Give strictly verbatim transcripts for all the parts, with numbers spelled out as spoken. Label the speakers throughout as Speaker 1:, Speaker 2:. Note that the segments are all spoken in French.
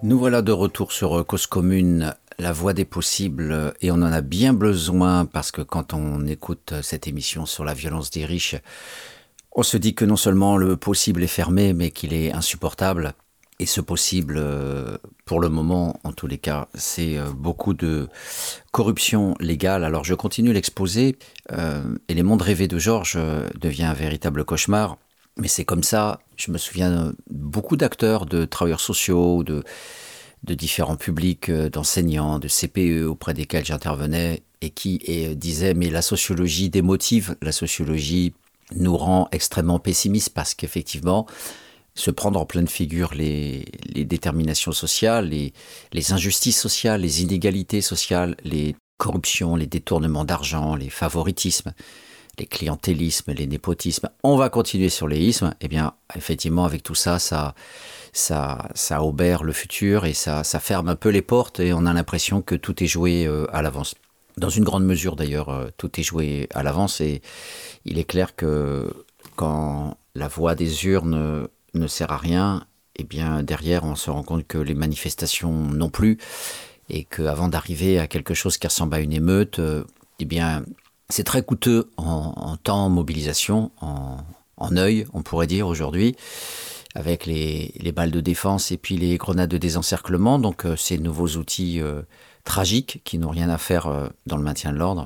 Speaker 1: Nous voilà de retour sur Cause Commune, la voie des possibles, et on en a bien besoin parce que quand on écoute cette émission sur la violence des riches, on se dit que non seulement le possible est fermé, mais qu'il est insupportable. Et ce possible, pour le moment, en tous les cas, c'est beaucoup de corruption légale. Alors je continue l'exposé, euh, et les mondes rêvés de Georges devient un véritable cauchemar. Mais c'est comme ça, je me souviens de beaucoup d'acteurs, de travailleurs sociaux, de, de différents publics, d'enseignants, de C P E auprès desquels j'intervenais et qui et, disaient « mais la sociologie démotive, la sociologie nous rend extrêmement pessimistes parce qu'effectivement, se prendre en pleine figure les, les déterminations sociales, les, les injustices sociales, les inégalités sociales, les corruptions, les détournements d'argent, les favoritismes, les clientélismes, les népotismes, on va continuer sur les ismes, eh bien, effectivement, avec tout ça, ça, ça, ça obère le futur et ça, ça ferme un peu les portes et on a l'impression que tout est joué euh, à l'avance. Dans une grande mesure, d'ailleurs, euh, tout est joué à l'avance et il est clair que quand la voix des urnes ne sert à rien, eh bien, derrière, on se rend compte que les manifestations non plus et qu'avant d'arriver à quelque chose qui ressemble à une émeute, euh, eh bien, c'est très coûteux en, en temps, en mobilisation, en, en œil, on pourrait dire aujourd'hui, avec les, les balles de défense et puis les grenades de désencerclement. Donc, euh, ces nouveaux outils euh, tragiques qui n'ont rien à faire euh, dans le maintien de l'ordre.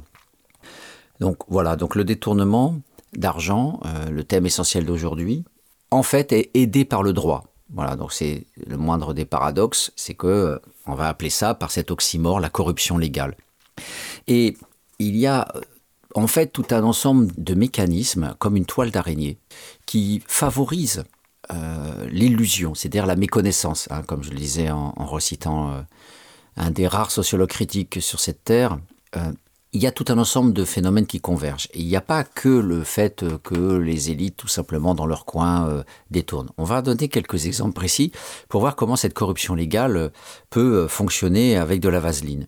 Speaker 1: Donc, voilà. Donc, le détournement d'argent, euh, le thème essentiel d'aujourd'hui, en fait, est aidé par le droit. Voilà. Donc, c'est le moindre des paradoxes, c'est que euh, on va appeler ça par cet oxymore la corruption légale. Et il y a en fait tout un ensemble de mécanismes, comme une toile d'araignée, qui favorisent euh, l'illusion, c'est-à-dire la méconnaissance, hein, comme je le disais en, en recitant euh, un des rares sociologues critiques sur cette terre. Euh, il y a tout un ensemble de phénomènes qui convergent. Et il n'y a pas que le fait que les élites, tout simplement, dans leur coin, euh, détournent. On va donner quelques exemples précis pour voir comment cette corruption légale peut fonctionner avec de la vaseline.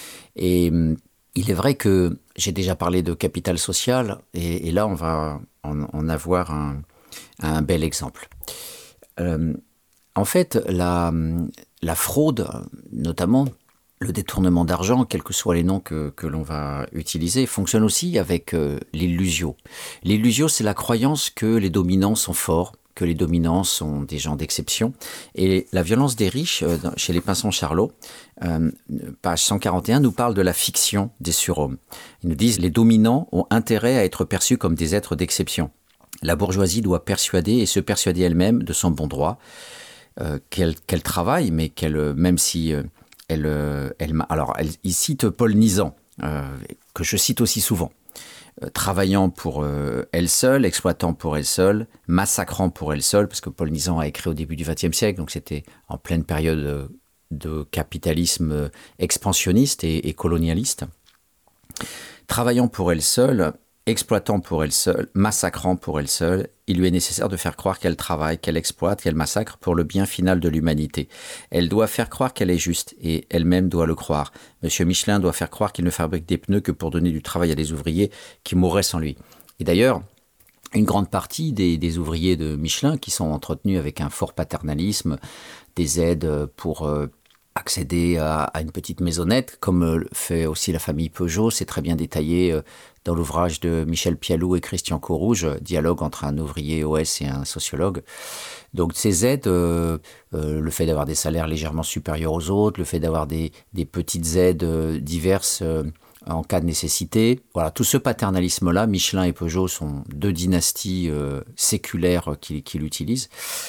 Speaker 1: Et il est vrai que j'ai déjà parlé de capital social, et, et là, on va en, en avoir un, un bel exemple. Euh, en fait, la, la fraude, notamment le détournement d'argent, quels que soient les noms que, que l'on va utiliser, fonctionne aussi avec euh, l'illusio. L'illusio, c'est la croyance que les dominants sont forts, que les dominants sont des gens d'exception. Et la violence des riches, euh, chez les Pinson-Charlot, euh, page cent quarante et un, nous parle de la fiction des surhommes. Ils nous disent « Les dominants ont intérêt à être perçus comme des êtres d'exception. La bourgeoisie doit persuader et se persuader elle-même de son bon droit, euh, qu'elle, qu'elle travaille, mais qu'elle, même si euh, elle, elle... Alors, elle, il cite Paul Nizan, euh, que je cite aussi souvent. Travaillant pour euh, elle seule, exploitant pour elle seule, massacrant pour elle seule, parce que Paul Nizan a écrit au début du vingtième siècle, donc c'était en pleine période de capitalisme expansionniste et, et colonialiste. Travaillant pour elle seule, exploitant pour elle seule, massacrant pour elle seule, il lui est nécessaire de faire croire qu'elle travaille, qu'elle exploite, qu'elle massacre pour le bien final de l'humanité. Elle doit faire croire qu'elle est juste, et elle-même doit le croire. Monsieur Michelin doit faire croire qu'il ne fabrique des pneus que pour donner du travail à des ouvriers qui mourraient sans lui. Et d'ailleurs, une grande partie des, des ouvriers de Michelin qui sont entretenus avec un fort paternalisme, des aides pour euh, accéder à, à une petite maisonnette, comme euh, fait aussi la famille Peugeot, c'est très bien détaillé euh, dans l'ouvrage de Michel Pialou et Christian Corouge, dialogue entre un ouvrier O S et un sociologue. Donc ces aides, euh, euh, le fait d'avoir des salaires légèrement supérieurs aux autres, le fait d'avoir des, des petites aides euh, diverses euh, en cas de nécessité, voilà, tout ce paternalisme-là, Michelin et Peugeot sont deux dynasties euh, séculaires qui, qui l'utilisent.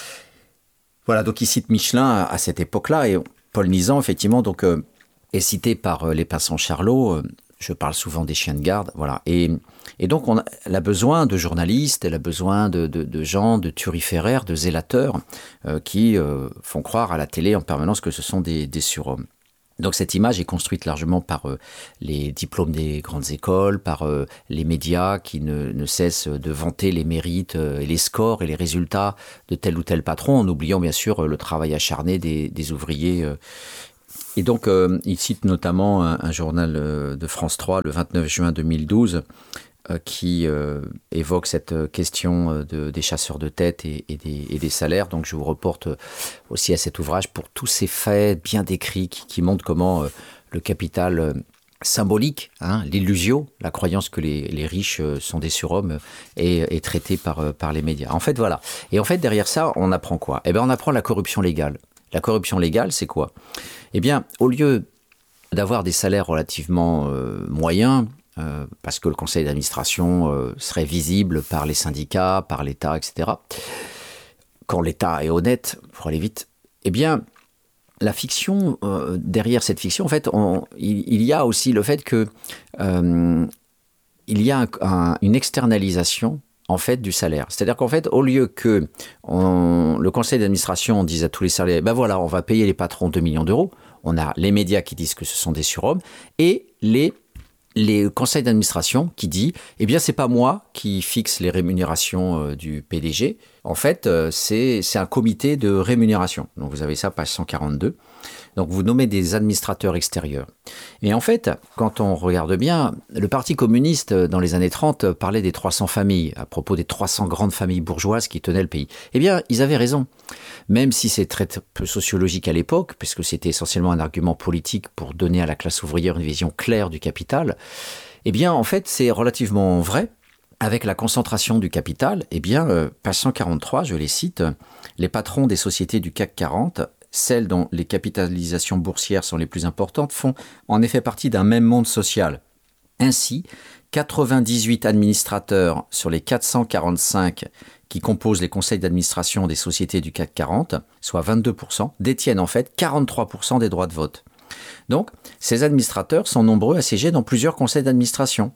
Speaker 1: Voilà, donc il cite Michelin à, à cette époque-là, et Paul Nizan, effectivement, donc, euh, est cité par euh, les Pinson-Charlot. Euh, je parle souvent des chiens de garde, voilà. Et, et donc, on a, elle a besoin de journalistes, elle a besoin de, de, de gens, de turiféraires, de zélateurs, euh, qui euh, font croire à la télé en permanence que ce sont des, des surhommes. Donc cette image est construite largement par euh, les diplômes des grandes écoles, par euh, les médias qui ne, ne cessent de vanter les mérites euh, et les scores et les résultats de tel ou tel patron, en oubliant bien sûr le travail acharné des, des ouvriers. Euh. Et donc euh, il cite notamment un, un journal euh, de France trois, le vingt-neuf juin deux mille douze, euh, qui euh, évoque cette question de, des chasseurs de tête et, et, des, et des salaires. Donc je vous reporte aussi à cet ouvrage pour tous ces faits bien décrits qui, qui montrent comment euh, le capital euh, symbolique, hein, l'illusio, la croyance que les, les riches sont des surhommes est, est traité par, par les médias. En fait, voilà. Et en fait, derrière ça, on apprend quoi? Eh bien, on apprend la corruption légale. La corruption légale, c'est quoi? Eh bien, au lieu d'avoir des salaires relativement euh, moyens, euh, parce que le conseil d'administration euh, serait visible par les syndicats, par l'État, et cetera, quand l'État est honnête, pour aller vite, eh bien, la fiction, euh, derrière cette fiction, en fait, on, il, il y a aussi le fait que euh, il y a un, un, une externalisation en fait du salaire. C'est-à-dire qu'en fait, au lieu que on, le conseil d'administration dise à tous les salariés, ben voilà, on va payer les patrons deux millions d'euros, on a les médias qui disent que ce sont des surhommes et les les conseils d'administration qui dit, eh bien, c'est pas moi qui fixe les rémunérations euh, du P D G. En fait, euh, c'est, c'est un comité de rémunération. Donc, vous avez ça, page cent quarante-deux. Donc, vous nommez des administrateurs extérieurs. Et en fait, quand on regarde bien, le Parti communiste, dans les années trente, parlait des trois cents familles, à propos des trois cents grandes familles bourgeoises qui tenaient le pays. Eh bien, ils avaient raison. Même si c'est très peu sociologique à l'époque, puisque c'était essentiellement un argument politique pour donner à la classe ouvrière une vision claire du capital, eh bien, en fait, c'est relativement vrai. Avec la concentration du capital, eh bien, euh, page cent quarante-trois, je les cite, les patrons des sociétés du C A C quarante, celles dont les capitalisations boursières sont les plus importantes, font en effet partie d'un même monde social. Ainsi, quatre-vingt-dix-huit administrateurs sur les quatre cent quarante-cinq qui composent les conseils d'administration des sociétés du C A C quarante, soit vingt-deux pour cent, détiennent en fait quarante-trois pour cent des droits de vote. Donc, ces administrateurs sont nombreux à siéger dans plusieurs conseils d'administration.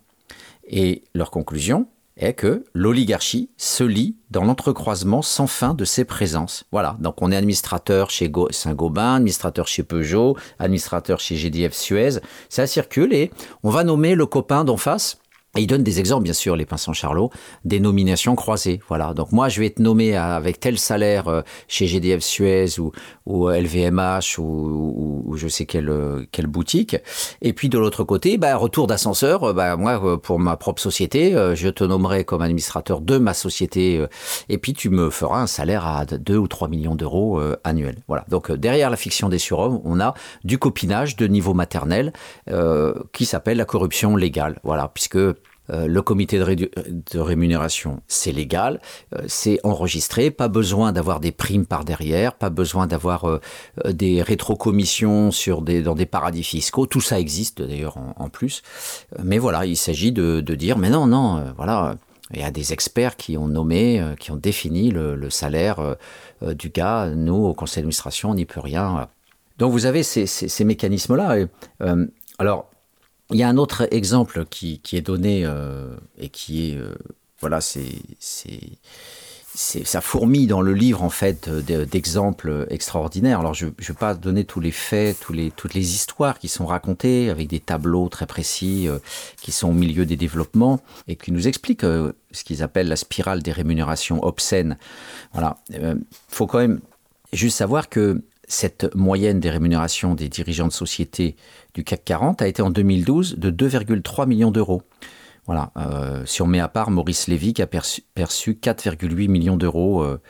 Speaker 1: Et leur conclusion est que l'oligarchie se lie dans l'entrecroisement sans fin de ses présences. Voilà, donc on est administrateur chez Saint-Gobain, administrateur chez Peugeot, administrateur chez G D F Suez, ça circule et on va nommer le copain d'en face. Et il donne des exemples, bien sûr, les Pinsent-Charlot, des nominations croisées. Voilà. Donc moi, je vais être nommé avec tel salaire chez G D F Suez ou, ou L V M H ou, ou, ou je sais quelle, quelle boutique. Et puis de l'autre côté, bah, retour d'ascenseur. Bah, moi, pour ma propre société, je te nommerai comme administrateur de ma société. Et puis tu me feras un salaire à deux ou trois millions d'euros annuels. Voilà. Donc derrière la fiction des surhommes, on a du copinage de niveau maternel euh, qui s'appelle la corruption légale. Voilà, puisque Euh, le comité de, ré- de rémunération, c'est légal, euh, c'est enregistré, pas besoin d'avoir des primes par derrière, pas besoin d'avoir euh, des rétrocommissions sur des, dans des paradis fiscaux, tout ça existe d'ailleurs en, en plus. Euh, mais voilà, il s'agit de, de dire, mais non, non, euh, voilà, il y a des experts qui ont nommé, euh, qui ont défini le, le salaire euh, du gars, nous, au conseil d'administration, on n'y peut rien. Voilà. Donc vous avez ces, ces, ces mécanismes-là. Et, euh, alors, il y a un autre exemple qui, qui est donné euh, et qui est, euh, voilà, c'est, c'est, c'est, ça fourmille dans le livre en fait d'exemples extraordinaires. Alors je ne vais pas donner tous les faits, tous les, toutes les histoires qui sont racontées avec des tableaux très précis euh, qui sont au milieu des développements et qui nous expliquent euh, ce qu'ils appellent la spirale des rémunérations obscènes. Voilà, il euh, faut quand même juste savoir que cette moyenne des rémunérations des dirigeants de sociétés du C A C quarante a été en deux mille douze de deux virgule trois millions d'euros. Voilà, euh, si on met à part Maurice Lévy qui a perçu, perçu quatre virgule huit millions d'euros. Euh,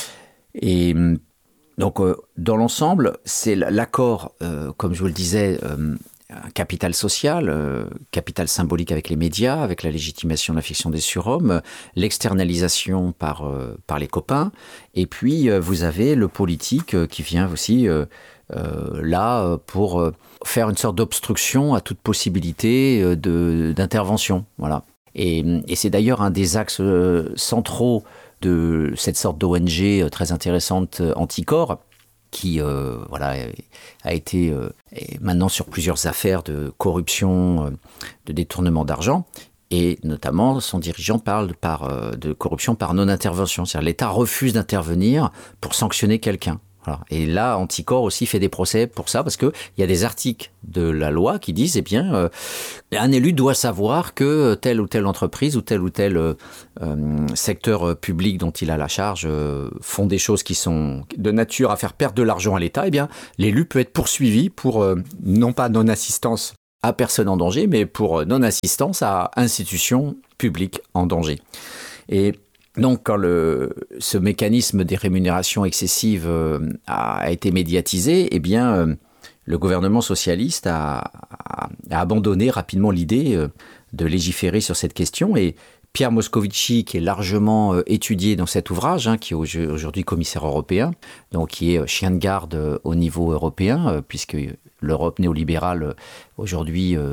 Speaker 1: et donc, euh, dans l'ensemble, c'est l'accord, euh, comme je vous le disais, euh, un capital social, euh, capital symbolique avec les médias, avec la légitimation de la fiction des surhommes, euh, l'externalisation par, euh, par les copains, et puis euh, vous avez le politique euh, qui vient aussi euh, euh, là euh, pour euh, faire une sorte d'obstruction à toute possibilité euh, de, d'intervention. Voilà. Et, et c'est d'ailleurs un des axes euh, centraux de cette sorte d'O N G euh, très intéressante, euh, Anticor, qui euh, voilà, a été euh, maintenant sur plusieurs affaires de corruption, euh, de détournement d'argent, et notamment son dirigeant parle par, euh, de corruption par non-intervention, c'est-à-dire l'État refuse d'intervenir pour sanctionner quelqu'un. Voilà. Et là, Anticor aussi fait des procès pour ça, parce qu'il y a des articles de la loi qui disent, eh bien, euh, un élu doit savoir que telle ou telle entreprise ou tel ou tel euh, euh, secteur public dont il a la charge euh, font des choses qui sont de nature à faire perdre de l'argent à l'État. Eh bien, l'élu peut être poursuivi pour, euh, non pas non-assistance à personne en danger, mais pour non-assistance à institutions publiques en danger. Et donc, quand le, ce mécanisme des rémunérations excessives euh, a, a été médiatisé, eh bien, euh, le gouvernement socialiste a, a, a abandonné rapidement l'idée euh, de légiférer sur cette question. Et Pierre Moscovici, qui est largement euh, étudié dans cet ouvrage, hein, qui est aujourd'hui commissaire européen, donc qui est chien de garde euh, au niveau européen, euh, puisque l'Europe néolibérale euh, aujourd'hui euh,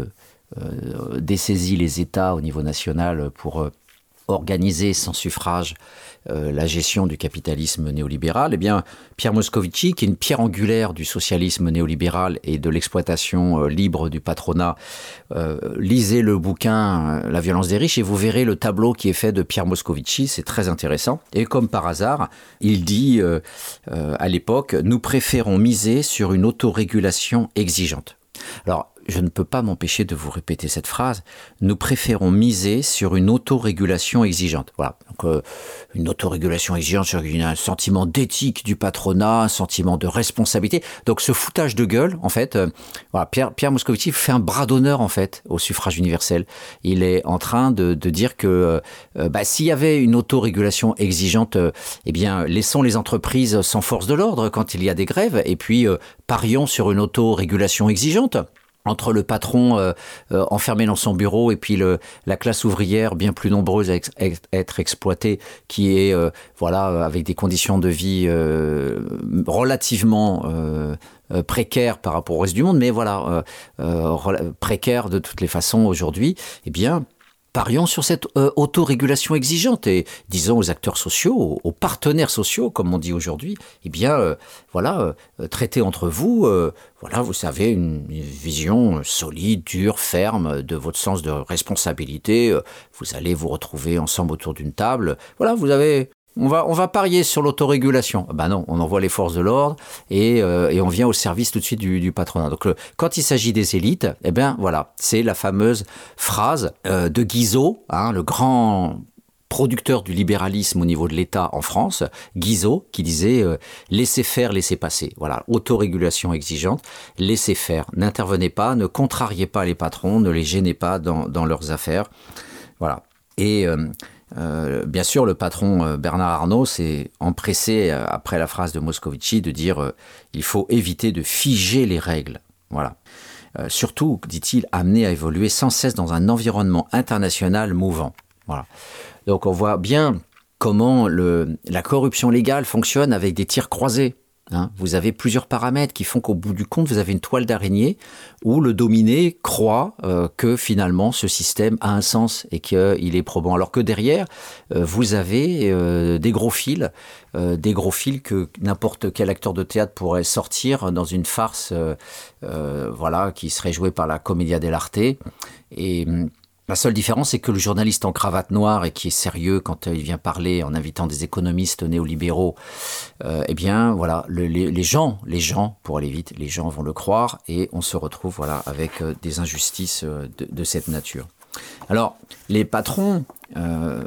Speaker 1: euh, dessaisit les États au niveau national pour euh, organiser sans suffrage euh, la gestion du capitalisme néolibéral, eh bien, Pierre Moscovici, qui est une pierre angulaire du socialisme néolibéral et de l'exploitation euh, libre du patronat, euh, lisez le bouquin euh, La violence des riches et vous verrez le tableau qui est fait de Pierre Moscovici, c'est très intéressant. Et comme par hasard, il dit euh, euh, à l'époque, nous préférons miser sur une autorégulation exigeante. Alors, je ne peux pas m'empêcher de vous répéter cette phrase. Nous préférons miser sur une autorégulation exigeante. Voilà. Donc, euh, une autorégulation exigeante, sur un sentiment d'éthique du patronat, un sentiment de responsabilité. Donc, ce foutage de gueule, en fait, euh, voilà, Pierre, Pierre Moscovici fait un bras d'honneur, en fait, au suffrage universel. Il est en train de, de dire que euh, bah, s'il y avait une autorégulation exigeante, euh, eh bien, laissons les entreprises sans force de l'ordre quand il y a des grèves, et puis euh, parions sur une autorégulation exigeante. Entre le patron euh, euh, enfermé dans son bureau et puis le, la classe ouvrière bien plus nombreuse à ex, ex, être exploitée, qui est euh, voilà avec des conditions de vie euh, relativement euh, euh, précaires par rapport au reste du monde, mais voilà euh, euh, précaires de toutes les façons aujourd'hui, eh bien parions sur cette euh, autorégulation exigeante et disons aux acteurs sociaux, aux, aux partenaires sociaux, comme on dit aujourd'hui, eh bien, euh, voilà, euh, traitez entre vous, euh, voilà, vous savez, une, une vision solide, dure, ferme de votre sens de responsabilité. Euh, vous allez vous retrouver ensemble autour d'une table. Voilà, vous avez... On va, on va parier sur l'autorégulation. Ben non, on envoie les forces de l'ordre et, euh, et on vient au service tout de suite du, du patronat. Donc, le, quand il s'agit des élites, eh ben voilà, c'est la fameuse phrase euh, de Guizot, hein, le grand producteur du libéralisme au niveau de l'État en France, Guizot, qui disait euh, « laissez faire, laissez passer ». Voilà, autorégulation exigeante, laissez faire. N'intervenez pas, ne contrariez pas les patrons, ne les gênez pas dans, dans leurs affaires. Voilà. Et... Euh, Euh, bien sûr, le patron euh, Bernard Arnault s'est empressé, euh, après la phrase de Moscovici, de dire euh, il faut éviter de figer les règles. Voilà. Euh, surtout, dit-il, amener à évoluer sans cesse dans un environnement international mouvant. Voilà. Donc, on voit bien comment le, la corruption légale fonctionne avec des tirs croisés. Hein, vous avez plusieurs paramètres qui font qu'au bout du compte, vous avez une toile d'araignée où le dominé croit euh, que finalement ce système a un sens et qu'il est probant. Alors que derrière, euh, vous avez euh, des gros fils, euh, des gros fils que n'importe quel acteur de théâtre pourrait sortir dans une farce euh, euh, voilà, qui serait jouée par la Commedia dell'arte. Et la seule différence, c'est que le journaliste en cravate noire et qui est sérieux quand il vient parler en invitant des économistes néolibéraux, euh, eh bien, voilà, le, les, les gens, les gens, pour aller vite, les gens vont le croire et on se retrouve, voilà, avec euh, des injustices euh, de, de cette nature. Alors, les patrons, euh,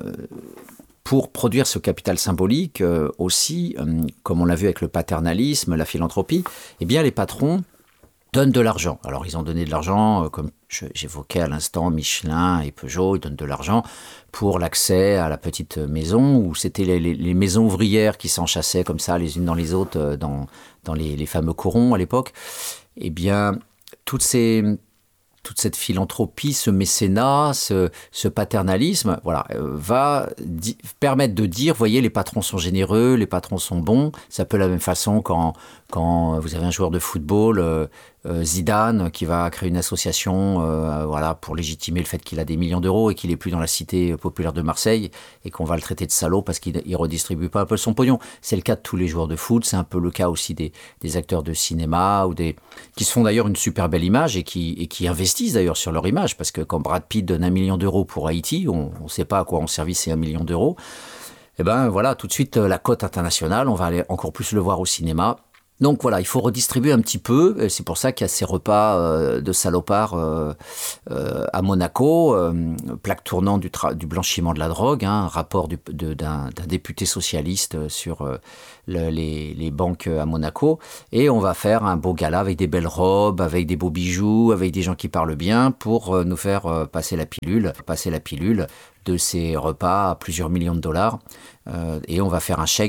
Speaker 1: pour produire ce capital symbolique euh, aussi, euh, comme on l'a vu avec le paternalisme, la philanthropie, eh bien, les patrons donnent de l'argent. Alors, ils ont donné de l'argent, euh, comme je, j'évoquais à l'instant, Michelin et Peugeot, ils donnent de l'argent pour l'accès à la petite maison, où c'était les, les, les maisons ouvrières qui s'enchassaient comme ça, les unes dans les autres, euh, dans, dans les, les fameux corons à l'époque. Eh bien, toutes ces... toute cette philanthropie, ce mécénat, ce, ce paternalisme, voilà, euh, va di- permettre de dire, voyez, les patrons sont généreux, les patrons sont bons. C'est un peu la même façon quand, quand vous avez un joueur de football, euh, euh, Zidane, qui va créer une association euh, voilà, pour légitimer le fait qu'il a des millions d'euros et qu'il n'est plus dans la cité populaire de Marseille et qu'on va le traiter de salaud parce qu'il ne redistribue pas un peu son pognon. C'est le cas de tous les joueurs de foot, c'est un peu le cas aussi des, des acteurs de cinéma ou des, qui se font d'ailleurs une super belle image et qui, et qui investissent d'ailleurs sur leur image, parce que quand Brad Pitt donne un million d'euros pour Haïti, on ne sait pas à quoi ont servi ces un million d'euros, et ben voilà, tout de suite la cote internationale, on va aller encore plus le voir au cinéma, Donc voilà, il faut redistribuer un petit peu. Et c'est pour ça qu'il y a ces repas euh, de salopards euh, euh, à Monaco, euh, plaque tournante du, tra- du blanchiment de la drogue, hein, un rapport du- de- d'un, d'un député socialiste sur euh, le- les, les banques à Monaco. Et on va faire un beau gala avec des belles robes, avec des beaux bijoux, avec des gens qui parlent bien pour euh, nous faire euh, passer la pilule, passer la pilule de ces repas à plusieurs millions de dollars. Euh, et on va faire un chèque